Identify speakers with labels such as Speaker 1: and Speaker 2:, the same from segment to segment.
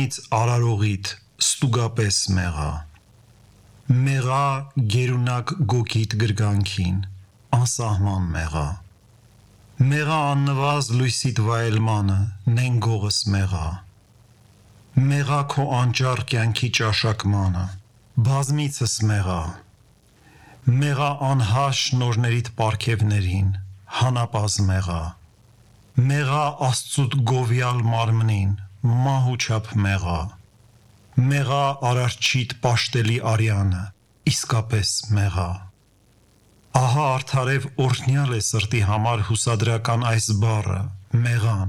Speaker 1: բազմից արարողիդ ստուգապես մեղա։ Մեղա գերունակ գոգիդ գրգանքին, անսահման մեղա։ Մեղա աննվազ լույսիդ վայելմանը, նենգողս մեղա։ Մեղա քո անճար կյանքի ճաշակմանը, բազմիցս մեղա։ Մեղա անհաշ նորներիդ պարգևներին, հանապազ մեղա։ Մեղա Աստծուդ գովյալ մարմնին, մահուչափ մեղա։ Մեղա արարչիդ պաշտելի արյանը, իսկապես մեղա։ Ահա արդարև օրհնյալ է սրտի համար հուսադրական այս բառը, մեղան։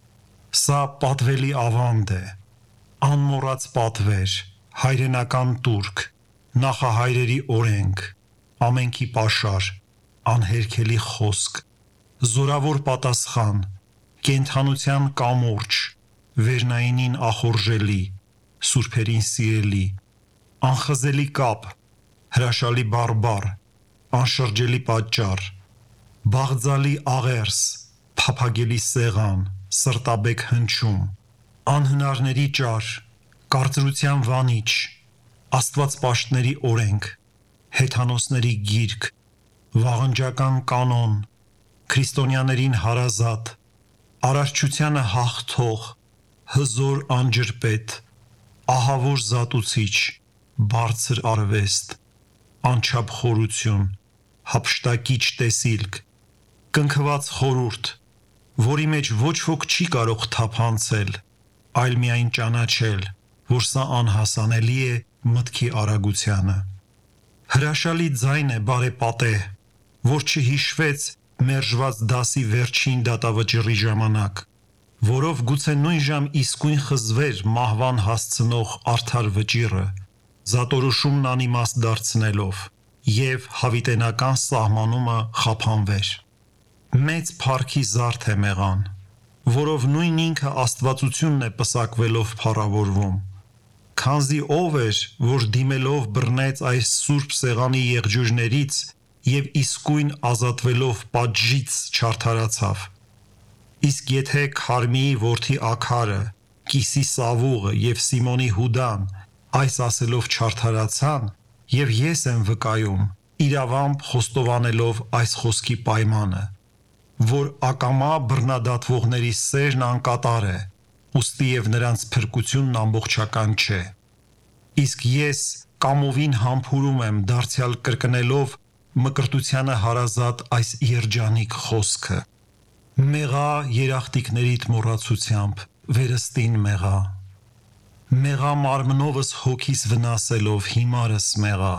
Speaker 1: Սա պատվելի ավանդ է, անմոռաց պատվեր, հայրենական տուրք, նախահայրերի օրենք, ամենքի պաշար, անհերքելի խոսք, զորավոր պատասխան, կենդանության կամուրջ, վերնայինին ախորժելի, սուրբերին սիրելի, անխզելի կապ, հրաշալի բարբառ, անշրջելի պատճառ, բաղձալի աղերս, փափագելի սեղան, սրտաբեկ հնչում, անհնարների ճար, կարծրության վանիչ, աստվածպաշտների օրենք, հեթանոսների գիրք, վաղնջական կանոն, քրիստոնյաներին հարազատ, արարչությանը հաղթող, հզոր անջրպետ, ահավոր զատուցիչ, բարձր արվեստ, անչափ խորություն, հափշտակիչ տեսիլք, կնքված խորուրդ, որի մեջ ոչ ոք չի կարող թափանցել, այլ միայն ճանաչել, որ սա անհասանելի է մտքի արագությանը։ Հրաշալի ձայն է բարեպատեհ, որ չհիշվեց մերժված դասի վերջին դատավճռի ժամանակ, որով գուցե նույն ժամ իսկույն խզվեր մահվան հասցնող արդար վճիռը, զատորոշումն անիմաստ դարձնելով և հավիտենական սահմանումը խափանվեր։ Մեծ փառքի զարդ է մեղան, որով նույն ինքը աստվածությունն է պսակվելով փառավորվում, քանզի ով էր, որ դիմելով բռնեց այս սուրբ սեղանի եղջյուրներից և իսկույն ազատվելով պատժից չարդարացավ։ Իսկ եթե Քարմիի որդի Աքարը, Կիսի Սավուղը և Սիմոնի Հուդան այս ասելով չարդարացան, և ես եմ վկայում, իրավամբ խոստովանելով այս խոսքի պայմանը, որ ակամա բռնադատվողների սերն անկատար է, ուստի և նրանց փրկությունն ամբողջական չէ։ Իսկ ես կամովին համբուրում եմ դարձյալ կրկնելով մկրտությանը հարազատ այս երջանիկ խոսքը. մեղա երախտիկներիդ մոռացությամբ, վերստին մեղա։ Մեղա մարմնովս հոգիս վնասելով հիմարս մեղա։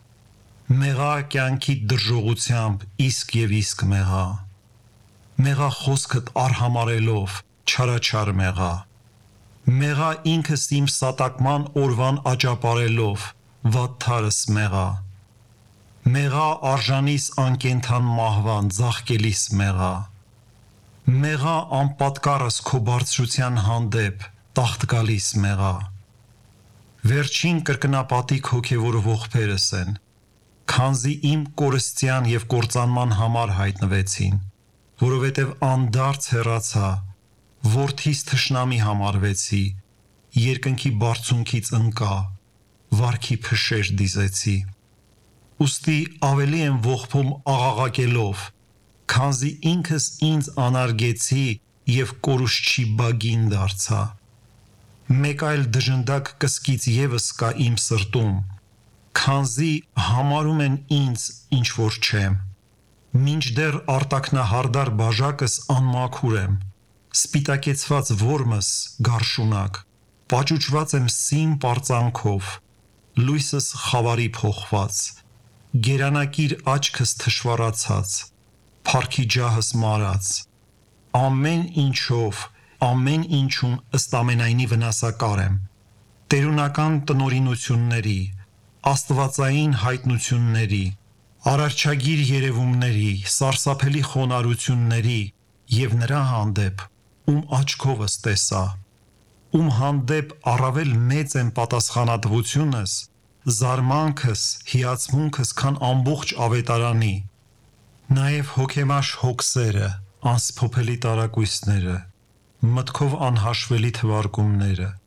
Speaker 1: Մեղա կյանքիդ դրժողությամբ իսկ և իսկ մեղա։ Մեղա խոսքդ արհամարելով, չարաչար մեղա։ Մեղա ինքս իմ սատակման օրվան աճապարելով, վատթարս մեղա։ Մեղա արժանիս անկենդան մահվան ձաղկելիս մեղա։ Մեղա անպատկառս քո բարձրության հանդեպ, տաղտկալիս մեղա։ Վերջին կրկնապատիկ հոգևոր ողբերս են, քանզի իմ կորստյան և կործանման համար հայտնվեցին, որովհետև անդարձ հեռացա, որդիս թշնամի համարվեցի, երկնքի բարձունքից ընկա, վարքի փշեր դիզեցի։ Ուստի ավելի եմ ողբում աղաղակելով, քանզի ինքս ինձ անարգեցի և կորուստչի բագին դարձա։ Մեկ այլ դժնդակ կսկիծ ևս կա իմ սրտում, քանզի համարում են ինձ ինչ որ չեմ։ Մինչդեռ արտաքնահարդար բաժակս անմաքուր եմ, սպիտակեցված որմս գարշունակ, պաճուճված եմ սին պարծանքով, լույսս խավարի փոխված, գերանակիր աչքս թշվառացած, փառքի ջահս մարած, ամեն ինչով, ամեն ինչում ըստ ամենայնի վնասակար եմ, տերունական տնօրինությունների, աստվածային հայտնությունների, արարչագիր երևումների, սարսափելի խոնարհությունների և նրա հանդեպ, ում աչքովս տեսա, ում հանդեպ առավել մեծ եմ պատասխանատվությունս, զարմանքս, հիացմունքս, քան ամբողջ ավետարանի, նաև հոգեմաշ հոգսերը, անսփոփելի տարակույսները, մտքով անհաշվելի թվարկումները,